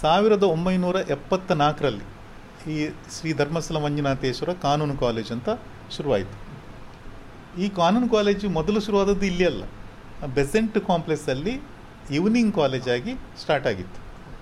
1974ರಲ್ಲಿ ಈ ಶ್ರೀ ಧರ್ಮಸ್ಥಳ ಮಂಜುನಾಥೇಶ್ವರ ಕಾನೂನು ಕಾಲೇಜ್ ಅಂತ ಶುರುವಾಯಿತು. ಈ ಕಾನೂನು ಕಾಲೇಜು ಮೊದಲು ಶುರುವಾದದ್ದು ಇಲ್ಲಿ ಅಲ್ಲ, ಬೆಸೆಂಟ್ ಕಾಂಪ್ಲೆಕ್ಸಲ್ಲಿ ಈವ್ನಿಂಗ್ ಕಾಲೇಜಾಗಿ ಸ್ಟಾರ್ಟ್ ಆಗಿತ್ತು.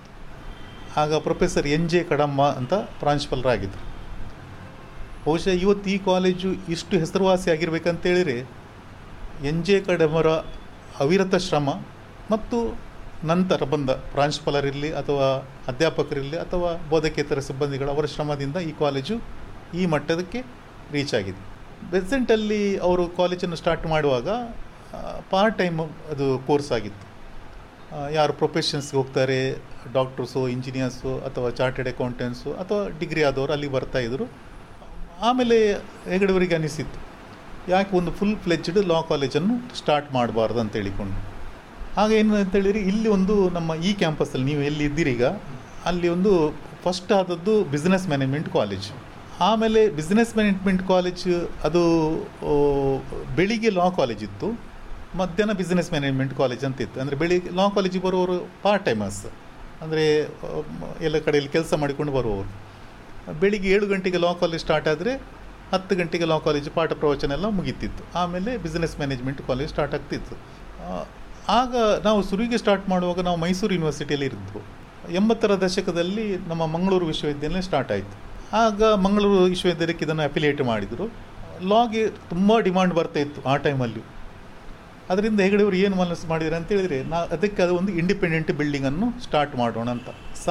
ಆಗ ಪ್ರೊಫೆಸರ್ NJ ಕಡಮ್ಮ ಅಂತ ಪ್ರಾಂಶುಪಾಲರಾಗಿದ್ದರು. ಬಹುಶಃ ಇವತ್ತು ಈ ಕಾಲೇಜು ಇಷ್ಟು ಹೆಸರುವಾಸಿ ಆಗಿರಬೇಕಂತೇಳಿದರೆ NJ ಕಡಮರ ಅವಿರತ ಶ್ರಮ ಮತ್ತು ನಂತರ ಬಂದ ಪ್ರಾಂಶುಪಾಲರಿರಲಿ ಅಥವಾ ಅಧ್ಯಾಪಕರಿರಲಿ ಅಥವಾ ಬೋಧಕೇತರ ಸಿಬ್ಬಂದಿಗಳ ಅವರ ಶ್ರಮದಿಂದ ಈ ಕಾಲೇಜು ಈ ಮಟ್ಟದಕ್ಕೆ ರೀಚ್ ಆಗಿದೆ. ಬೆಸೆಂಟಲ್ಲಿ ಅವರು ಕಾಲೇಜನ್ನು ಸ್ಟಾರ್ಟ್ ಮಾಡುವಾಗ ಪಾರ್ಟ್ ಟೈಮ್ ಅದು ಕೋರ್ಸ್ ಆಗಿತ್ತು. ಯಾರು ಪ್ರೊಫೆಷನ್ಸ್ಗೆ ಹೋಗ್ತಾರೆ, ಡಾಕ್ಟರ್ಸು, ಇಂಜಿನಿಯರ್ಸು ಅಥವಾ ಚಾರ್ಟೆಡ್ ಅಕೌಂಟೆಂಟ್ಸು ಅಥವಾ ಡಿಗ್ರಿ ಆದವರು ಅಲ್ಲಿ ಬರ್ತಾಯಿದ್ರು. ಆಮೇಲೆ ಹೆಗಡೆಯವರಿಗೆ ಅನಿಸಿತ್ತು, ಯಾಕೆ ಒಂದು ಫುಲ್ ಫ್ಲೆಜ್ಡ್ ಲಾ ಕಾಲೇಜನ್ನು ಸ್ಟಾರ್ಟ್ ಮಾಡಬಾರ್ದು ಅಂತ ಹೇಳಿಕೊಂಡು. ಆಗ ಏನು ಅಂತೇಳಿದರೆ, ಇಲ್ಲಿ ಒಂದು ನಮ್ಮ ಈ ಕ್ಯಾಂಪಸ್ಸಲ್ಲಿ ನೀವು ಎಲ್ಲಿ ಇದ್ದೀರೀಗ ಅಲ್ಲಿ ಒಂದು ಫಸ್ಟ್ ಆದದ್ದು ಬಿಸ್ನೆಸ್ ಮ್ಯಾನೇಜ್ಮೆಂಟ್ ಕಾಲೇಜ್. ಆಮೇಲೆ ಬಿಸ್ನೆಸ್ ಮ್ಯಾನೇಜ್ಮೆಂಟ್ ಕಾಲೇಜ್ ಅದು ಬೆಳಿಗ್ಗೆ ಲಾ ಕಾಲೇಜ್ ಇತ್ತು, ಮಧ್ಯಾಹ್ನ ಬಿಸ್ನೆಸ್ ಮ್ಯಾನೇಜ್ಮೆಂಟ್ ಕಾಲೇಜ್ ಅಂತ ಇತ್ತು. ಅಂದರೆ ಬೆಳಿಗ್ಗೆ ಲಾ ಕಾಲೇಜಿಗೆ ಬರುವವರು ಪಾರ್ಟ್ ಟೈಮರ್ಸ್, ಅಂದರೆ ಎಲ್ಲ ಕಡೆಯಲ್ಲಿ ಕೆಲಸ ಮಾಡಿಕೊಂಡು ಬರುವವರು. ಬೆಳಿಗ್ಗೆ 7 ಗಂಟೆಗೆ ಲಾ ಕಾಲೇಜ್ ಸ್ಟಾರ್ಟ್ ಆದರೆ 10 ಗಂಟೆಗೆ ಲಾ ಕಾಲೇಜ್ ಪಾಠ ಪ್ರವಚನ ಎಲ್ಲ ಮುಗೀತಿತ್ತು. ಆಮೇಲೆ ಬಿಸ್ನೆಸ್ ಮ್ಯಾನೇಜ್ಮೆಂಟ್ ಕಾಲೇಜ್ ಸ್ಟಾರ್ಟ್ ಆಗ್ತಿತ್ತು. ಆಗ ನಾವು ಶುರುವಿಗೆ ಸ್ಟಾರ್ಟ್ ಮಾಡುವಾಗ ನಾವು ಮೈಸೂರು ಯೂನಿವರ್ಸಿಟಿಯಲ್ಲಿ ಇರಿದ್ವು. 80ರ ದಶಕದಲ್ಲಿ ನಮ್ಮ ಮಂಗಳೂರು ವಿಶ್ವವಿದ್ಯಾಲಯ ಸ್ಟಾರ್ಟ್ ಆಯಿತು. ಆಗ ಮಂಗಳೂರು ವಿಶ್ವವಿದ್ಯಾಲಯಕ್ಕೆ ಇದನ್ನು ಅಫಿಲಿಯೇಟ್ ಮಾಡಿದರು. ಲಾಗೆ ತುಂಬ ಡಿಮಾಂಡ್ ಬರ್ತಾಯಿತ್ತು ಆ ಟೈಮಲ್ಲಿ. ಅದರಿಂದ ಹೆಗಡೆಯವರು ಏನು ಮನಸ್ಸು ಮಾಡಿದ್ದಾರೆ ಅಂತೇಳಿದರೆ, ಅದಕ್ಕೆ ಅದು ಒಂದು ಇಂಡಿಪೆಂಡೆಂಟ್ ಬಿಲ್ಡಿಂಗನ್ನು ಸ್ಟಾರ್ಟ್ ಮಾಡೋಣ ಅಂತ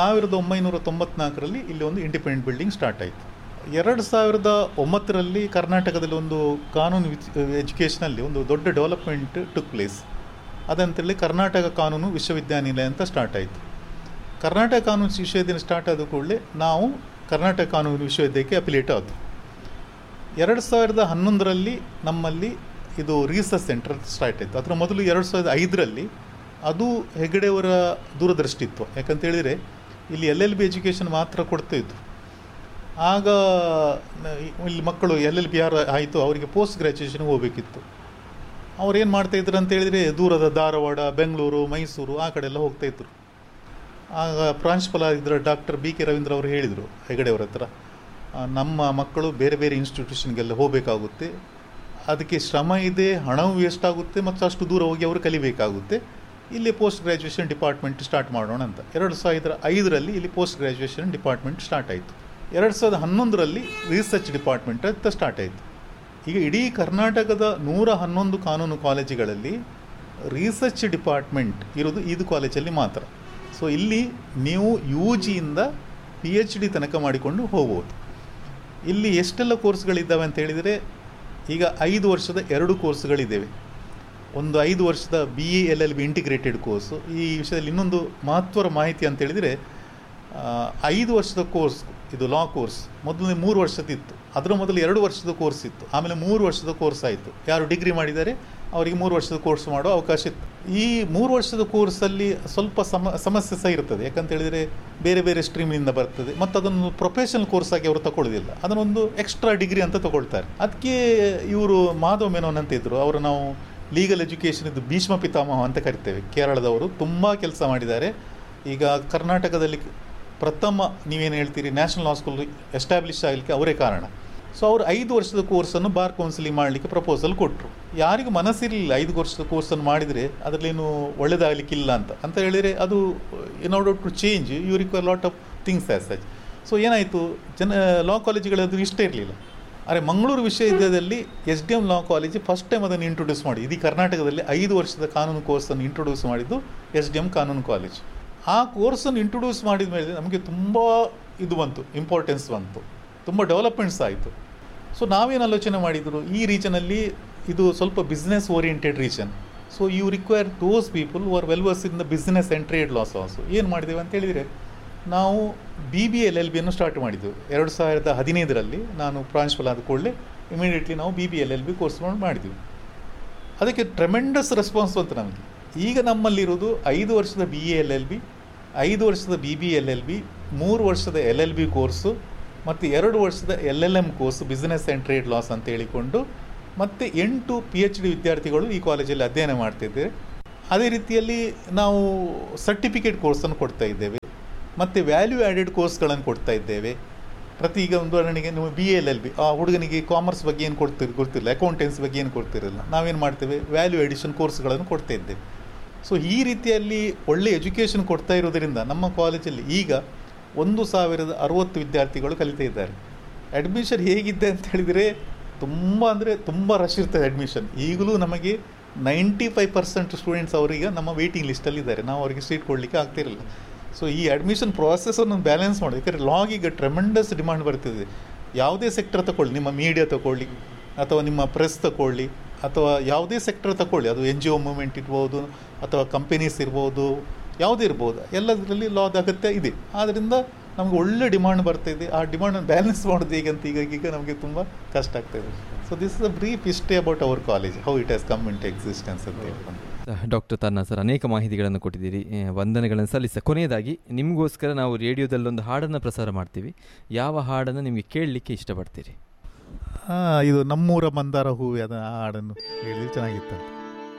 1994ರಲ್ಲಿ ಇಲ್ಲಿ ಒಂದು ಇಂಡಿಪೆಂಡೆಂಟ್ ಬಿಲ್ಡಿಂಗ್ ಸ್ಟಾರ್ಟ್ ಆಯಿತು. 2009ರಲ್ಲಿ ಕರ್ನಾಟಕದಲ್ಲಿ ಒಂದು ಕಾನೂನು ಎಜುಕೇಷನಲ್ಲಿ ಒಂದು ದೊಡ್ಡ ಡೆವಲಪ್ಮೆಂಟ್ ಟುಕ್ ಪ್ಲೇಸ್. ಅದಂತೇಳಿ ಕರ್ನಾಟಕ ಕಾನೂನು ವಿಶ್ವವಿದ್ಯಾನಿಲಯ ಅಂತ ಸ್ಟಾರ್ಟ್ ಆಯಿತು. ಕರ್ನಾಟಕ ಕಾನೂನು ವಿಶ್ವವಿದ್ಯಾಲಯ ಸ್ಟಾರ್ಟ್ ಆದ ಕೂಡಲೇ ನಾವು ಕರ್ನಾಟಕ ಕಾನೂನು ವಿಶ್ವವಿದ್ಯಾಲಯಕ್ಕೆ ಅಫಿಲಿಯೇಟ್ ಆಯಿತು. 2011ರಲ್ಲಿ ನಮ್ಮಲ್ಲಿ ಇದು ರಿಸರ್ಚ್ ಸೆಂಟರ್ ಸ್ಟಾರ್ಟ್ ಆಯಿತು. ಅದರ ಮೊದಲು 2005ರಲ್ಲಿ ಅದು ಹೆಗಡೆಯವರ ದೂರದೃಷ್ಟಿತ್ವ. ಯಾಕಂತೇಳಿದರೆ ಇಲ್ಲಿ LLB ಎಜುಕೇಷನ್ ಮಾತ್ರ ಕೊಡ್ತಾಯಿದ್ರು. ಆಗ ಇಲ್ಲಿ ಮಕ್ಕಳು LLB ಯಾರು ಆಯಿತು ಅವರಿಗೆ ಪೋಸ್ಟ್ ಗ್ರ್ಯಾಜುಯೇಷನ್ಗೆ ಹೋಗಬೇಕಿತ್ತು. ಅವ್ರೇನು ಮಾಡ್ತಾಯಿದ್ರು ಅಂತೇಳಿದರೆ ದೂರದ ಧಾರವಾಡ, ಬೆಂಗಳೂರು, ಮೈಸೂರು ಆ ಕಡೆ ಎಲ್ಲ ಹೋಗ್ತಾಯಿದ್ರು. ಆಗ ಪ್ರಾಂಶುಪಾಲ ಆಗಿದ್ದ ಡಾಕ್ಟರ್ BK ರವೀಂದ್ರ ಅವರು ಹೇಳಿದರು ಹೆಗಡೆಯವರ ಹತ್ರ, ನಮ್ಮ ಮಕ್ಕಳು ಬೇರೆ ಬೇರೆ ಇನ್ಸ್ಟಿಟ್ಯೂಷನ್ಗೆಲ್ಲ ಹೋಗಬೇಕಾಗುತ್ತೆ, ಅದಕ್ಕೆ ಶ್ರಮ ಇದೆ, ಹಣವೂ ವೇಸ್ಟ್ ಆಗುತ್ತೆ ಮತ್ತು ಅಷ್ಟು ದೂರ ಹೋಗಿ ಅವರು ಕಲಿಬೇಕಾಗುತ್ತೆ, ಇಲ್ಲಿ ಪೋಸ್ಟ್ ಗ್ರ್ಯಾಜುಯೇಷನ್ ಡಿಪಾರ್ಟ್ಮೆಂಟ್ ಸ್ಟಾರ್ಟ್ ಮಾಡೋಣ ಅಂತ 2005ರಲ್ಲಿ ಇಲ್ಲಿ ಪೋಸ್ಟ್ ಗ್ರ್ಯಾಜುಯೇಷನ್ ಡಿಪಾರ್ಟ್ಮೆಂಟ್ ಸ್ಟಾರ್ಟ್ ಆಯಿತು. 2011ರಲ್ಲಿ ರಿಸರ್ಚ್ ಡಿಪಾರ್ಟ್ಮೆಂಟ್ ಅಂತ ಸ್ಟಾರ್ಟ್ ಆಯಿತು. ಈಗ ಇಡೀ ಕರ್ನಾಟಕದ 111 ಕಾನೂನು ಕಾಲೇಜುಗಳಲ್ಲಿ ರಿಸರ್ಚ್ ಡಿಪಾರ್ಟ್ಮೆಂಟ್ ಇರೋದು ಇದು ಕಾಲೇಜಲ್ಲಿ ಮಾತ್ರ. ಸೊ ಇಲ್ಲಿ ನೀವು UGಯಿಂದ PhD ತನಕ ಮಾಡಿಕೊಂಡು ಹೋಗ್ಬೋದು. ಇಲ್ಲಿ ಎಷ್ಟೆಲ್ಲ ಕೋರ್ಸ್ಗಳಿದ್ದಾವೆ ಅಂತ ಹೇಳಿದರೆ, ಈಗ 5 ವರ್ಷದ 2 ಕೋರ್ಸ್ಗಳಿದ್ದೇವೆ. ಒಂದು 5 ವರ್ಷದ BA LLB ಇಂಟಿಗ್ರೇಟೆಡ್ ಕೋರ್ಸು. ಈ ವಿಷಯದಲ್ಲಿ ಇನ್ನೊಂದು ಮಹತ್ವದ ಮಾಹಿತಿ ಅಂತ ಹೇಳಿದರೆ, 5 ವರ್ಷದ ಕೋರ್ಸ್ ಇದು ಲಾ ಕೋರ್ಸ್ ಮೊದಲನೇ 3 ವರ್ಷದಿತ್ತು. ಅದರ ಮೊದಲು 2 ವರ್ಷದ ಕೋರ್ಸ್ ಇತ್ತು, ಆಮೇಲೆ 3 ವರ್ಷದ ಕೋರ್ಸ್ ಆಯಿತು. ಯಾರು ಡಿಗ್ರಿ ಮಾಡಿದ್ದಾರೆ ಅವರಿಗೆ 3 ವರ್ಷದ ಕೋರ್ಸ್ ಮಾಡೋ ಅವಕಾಶ ಇತ್ತು. ಈ 3 ವರ್ಷದ ಕೋರ್ಸಲ್ಲಿ ಸ್ವಲ್ಪ ಸಮಸ್ಯೆ ಸಹ ಇರ್ತದೆ. ಯಾಕಂತೇಳಿದರೆ ಬೇರೆ ಬೇರೆ ಸ್ಟ್ರೀಮಿನಿಂದ ಬರ್ತದೆ ಮತ್ತು ಅದನ್ನು ಪ್ರೊಫೆಷನಲ್ ಕೋರ್ಸ್ ಆಗಿ ಅವರು ತಗೊಳ್ಳೋದಿಲ್ಲ, ಅದನ್ನೊಂದು ಎಕ್ಸ್ಟ್ರಾ ಡಿಗ್ರಿ ಅಂತ ತಗೊಳ್ತಾರೆ. ಅದಕ್ಕೆ ಇವರು ಮಾಧವ್ ಮೆನೋನ್ ಅಂತ ಇದ್ದರು, ಅವರು ನಾವು ಲೀಗಲ್ ಎಜುಕೇಷನ್ ಇದು ಭೀಷ್ಮ ಪಿತಾಮಹ ಅಂತ ಕರಿತೇವೆ. ಕೇರಳದವರು ತುಂಬ ಕೆಲಸ ಮಾಡಿದ್ದಾರೆ. ಈಗ ಕರ್ನಾಟಕದಲ್ಲಿ ಪ್ರಥಮ ನೀವೇನು ಹೇಳ್ತೀರಿ ನ್ಯಾಷನಲ್ ಲಾ ಸ್ಕೂಲ್ ಎಸ್ಟಾಬ್ಲಿಷ್ ಆಗಲಿಕ್ಕೆ ಅವರೇ ಕಾರಣ. ಸೊ ಅವರು 5 ವರ್ಷದ ಕೋರ್ಸನ್ನು ಬಾರ್ ಕೌನ್ಸಿಲಿಂಗ್ ಮಾಡಲಿಕ್ಕೆ ಪ್ರಪೋಸಲ್ ಕೊಟ್ಟರು. ಯಾರಿಗೂ ಮನಸ್ಸಿರಲಿಲ್ಲ 5 ವರ್ಷದ ಕೋರ್ಸನ್ನು ಮಾಡಿದರೆ ಅದರಲ್ಲೇನು ಒಳ್ಳೆಯದಾಗಲಿಕ್ಕಿಲ್ಲ ಅಂತ ಹೇಳಿದರೆ, ಅದು in order to change you require lot of things as such. So ಏನಾಯಿತು, ಲಾ ಕಾಲೇಜುಗಳದು ಇಷ್ಟ ಇರಲಿಲ್ಲ. ಆದರೆ ಮಂಗಳೂರು ವಿಶ್ವವಿದ್ಯಾಲಯದಲ್ಲಿ SDM law college first time ಅದನ್ನು ಇಂಟ್ರೊಡ್ಯೂಸ್ ಮಾಡಿ, ಇಡೀ ಕರ್ನಾಟಕದಲ್ಲಿ 5 ವರ್ಷದ ಕಾನೂನು ಕೋರ್ಸನ್ನು ಇಂಟ್ರೊಡ್ಯೂಸ್ ಮಾಡಿದ್ದು SDM ಕಾನೂನು ಕಾಲೇಜ್. ಆ ಕೋರ್ಸನ್ನು ಇಂಟ್ರೊಡ್ಯೂಸ್ ಮಾಡಿದ ಮೇಲೆ ನಮಗೆ ತುಂಬ ಇದು ಬಂತು, ಇಂಪಾರ್ಟೆನ್ಸ್ ಬಂತು, ತುಂಬ ಡೆವಲಪ್ಮೆಂಟ್ಸ್ ಆಯಿತು. ಸೊ ನಾವೇನು ಆಲೋಚನೆ ಮಾಡಿದರು, ಈ ರೀಜನಲ್ಲಿ ಇದು ಸ್ವಲ್ಪ business oriented region. So you require those people who are well verse in the business and trade loss also. ಏನು ಮಾಡಿದ್ದೇವೆ ಅಂತ ಹೇಳಿದರೆ, ನಾವು BBA LLBಯನ್ನು ಸ್ಟಾರ್ಟ್ ಮಾಡಿದ್ದೆವು 2015ರಲ್ಲಿ. ನಾನು ಪ್ರಾಂಶುಪಾಲ ಆದ ಕೂಡಲೇ ಇಮಿಡಿಯೇಟ್ಲಿ ನಾವು BBA LLB ಕೋರ್ಸ್ಗಳನ್ನು ಮಾಡಿದ್ವಿ. ಅದಕ್ಕೆ ಟ್ರೆಮೆಂಡಸ್ ರೆಸ್ಪಾನ್ಸ್ ಬಂತು ನಮಗೆ. ಈಗ ನಮ್ಮಲ್ಲಿರೋದು 5 ವರ್ಷದ BA LLB, 5 ವರ್ಷದ BBA LLB, 3 ವರ್ಷದ LLB ಕೋರ್ಸು ಮತ್ತು 2 ವರ್ಷದ LLM course business and trade loss ಅಂತ ಹೇಳಿಕೊಂಡು, ಮತ್ತು 8 PhD ವಿದ್ಯಾರ್ಥಿಗಳು ಈ ಕಾಲೇಜಲ್ಲಿ ಅಧ್ಯಯನ ಮಾಡ್ತಿದ್ದೇವೆ. ಅದೇ ರೀತಿಯಲ್ಲಿ ನಾವು ಸರ್ಟಿಫಿಕೇಟ್ ಕೋರ್ಸನ್ನು ಕೊಡ್ತಾ ಇದ್ದೇವೆ. ಮತ್ತು ವ್ಯಾಲ್ಯೂ ಆ್ಯಡೆಡ್ ಕೋರ್ಸ್ಗಳನ್ನು ಕೊಡ್ತಾ ಇದ್ದೇವೆ. ಪ್ರತಿ ಈಗ ಒಂದು ಉದಾಹರಣೆಗೆ ನೀವು BA-LLB ಆ ಹುಡುಗನಿಗೆ ಕಾಮರ್ಸ್ ಬಗ್ಗೆ ಏನು ಗೊತ್ತಿಲ್ಲ, ಅಕೌಂಟೆನ್ಸಿ ಬಗ್ಗೆ ಏನು ಗೊತ್ತಿರಲ್ಲ, ನಾವೇನು ಮಾಡ್ತೇವೆ, ವ್ಯಾಲ್ಯೂ ಎಡಿಷನ್ ಕೋರ್ಸ್ಗಳನ್ನು ಕೊಡ್ತಾ ಇದ್ದೇವೆ. ಸೊ ಈ ರೀತಿಯಲ್ಲಿ ಒಳ್ಳೆ ಎಜುಕೇಷನ್ ಕೊಡ್ತಾ ಇರೋದರಿಂದ ನಮ್ಮ ಕಾಲೇಜಲ್ಲಿ ಈಗ 1060 ವಿದ್ಯಾರ್ಥಿಗಳು ಕಲಿತಾ ಇದ್ದಾರೆ. ಅಡ್ಮಿಷನ್ ಹೇಗಿದೆ ಅಂತ ಹೇಳಿದರೆ ತುಂಬ ರಶ್ ಇರ್ತದೆ ಅಡ್ಮಿಷನ್. ಈಗಲೂ ನಮಗೆ 95% ಸ್ಟೂಡೆಂಟ್ಸ್ ಅವರಿಗೆ ನಮ್ಮ ವೇಟಿಂಗ್ ಲಿಸ್ಟಲ್ಲಿದ್ದಾರೆ, ನಾವು ಅವರಿಗೆ ಸೀಟ್ ಕೊಡಲಿಕ್ಕೆ ಆಗ್ತಿರಲಿಲ್ಲ. ಸೊ ಈ ಅಡ್ಮಿಷನ್ ಪ್ರಾಸೆಸನ್ನು ಬ್ಯಾಲೆನ್ಸ್ ಮಾಡಿ, ಯಾಕಂದರೆ ಲಾಗ್ ಈಗ ಟ್ರೆಮೆಂಡಸ್ ಡಿಮಾಂಡ್ ಬರ್ತಿದೆ. ಯಾವುದೇ ಸೆಕ್ಟರ್ ತಗೊಳ್ಳಿ, ನಿಮ್ಮ ಮೀಡಿಯಾ ತಗೊಳ್ಳಿ ಅಥವಾ ನಿಮ್ಮ ಪ್ರೆಸ್ ತಗೊಳ್ಳಿ ಅಥವಾ ಯಾವುದೇ ಸೆಕ್ಟರ್ ತಗೊಳ್ಳಿ, ಅದು NGO ಮೂವ್ಮೆಂಟ್ ಇರ್ಬೋದು ಅಥವಾ ಕಂಪನೀಸ್ ಇರ್ಬೋದು, ಯಾವುದೇ ಇರ್ಬೋದು, ಎಲ್ಲದರಲ್ಲಿ ಲಾದ ಅಗತ್ಯ ಇದೆ. ಆದ್ದರಿಂದ ನಮಗೆ ಒಳ್ಳೆ ಡಿಮಾಂಡ್ ಬರ್ತಾಯಿದೆ. ಆ ಡಿಮಾಂಡನ್ನು ಬ್ಯಾಲೆನ್ಸ್ ಮಾಡೋದು ಹೇಗಂತ ಈಗ ನಮಗೆ ತುಂಬ ಕಷ್ಟ ಆಗ್ತಾಯಿದೆ. So this is a brief history about our college, how it has come into existence ಅಂತ ಹೇಳ್ಕೊಂಡು. ಡಾಕ್ಟರ್ ತನ್ನ ಸರ್ ಅನೇಕ ಮಾಹಿತಿಗಳನ್ನು ಕೊಟ್ಟಿದ್ದೀರಿ, ವಂದನೆಗಳನ್ನು ಸಲ್ಲಿಸ. ಕೊನೆಯದಾಗಿ ನಿಮಗೋಸ್ಕರ ನಾವು ರೇಡಿಯೋದಲ್ಲೊಂದು ಹಾಡನ್ನು ಪ್ರಸಾರ ಮಾಡ್ತೀವಿ. ಯಾವ ಹಾಡನ್ನು ನಿಮಗೆ ಕೇಳಲಿಕ್ಕೆ ಇಷ್ಟಪಡ್ತೀರಿ? ಇದು ನಮ್ಮೂರ ಮಂದಾರ ಹೂವು, ಅದನ್ನು ಹಾಡನ್ನು ಹೇಳಿದ್ರೆ ಚೆನ್ನಾಗಿತ್ತು.